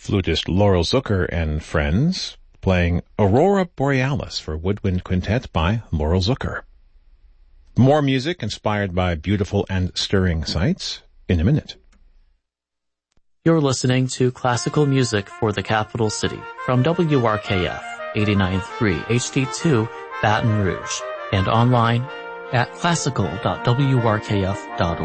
flutist Laurel Zucker and Friends, playing Aurora Borealis for Woodwind Quintet by Laurel Zucker. More music inspired by beautiful and stirring sights in a minute. You're listening to classical music for the capital city from WRKF 89.3 HD2 Baton Rouge and online at classical.wrkf.org.